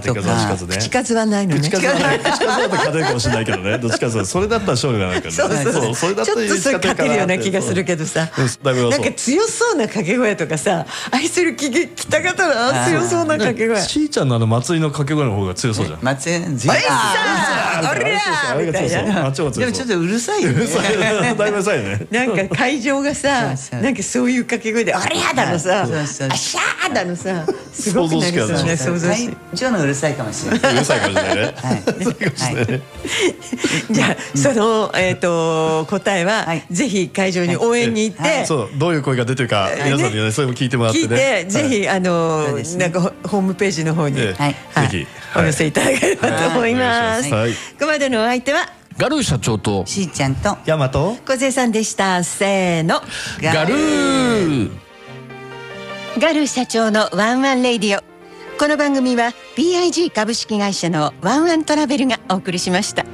とか口数はないのね。 口数だと勝てるかもしれないけどね。どっちかというとそれだったら勝利がないからね。それだったらちょっとそれ勝てるような気がするけどさ、なんか強そうな掛け声とかさ、愛する喜多方の強そうな掛け声。 しーちゃんの祭りの掛け声の方が強そうじゃん。 祭り強いさあれやみたいな。 でもちょっとうるさいよね。 だいぶうるさいね。 なんか会場がさ、なんかそういう掛け声であれやだのさ、あしゃーだのさ、すごくなりそうね。想像して。 会場のうるさいかもしれない。 うるさいかもしれないね。 じゃあその答えはぜひ会場に応援に行って、 そうどういう声が出てるか皆さんにねそれも聞いてもらってね。 ぜひなんかホームページの方にぜひお寄せいただければと思います。ここまでのお相手はガルー社長としーちゃんとヤマト小杉さんでした。せーの、 ガルー。 ガルー社長のワンワンレイディオ。この番組は BIG 株式会社のワンワントラベルがお送りしました。